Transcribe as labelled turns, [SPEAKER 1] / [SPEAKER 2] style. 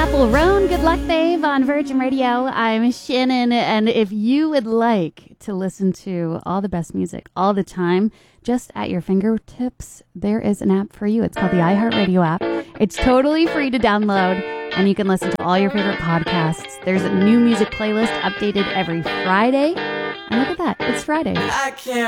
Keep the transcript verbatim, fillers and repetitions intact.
[SPEAKER 1] Apple Roan, Good Luck Babe on Virgin Radio. I'm Shannon, and if you would like to listen to all the best music all the time, just at your fingertips, there is an app for you. It's called the iHeartRadio app. It's totally free to download, and you can listen to all your favorite podcasts. There's a new music playlist updated every Friday. And look at that, it's Friday.
[SPEAKER 2] I can't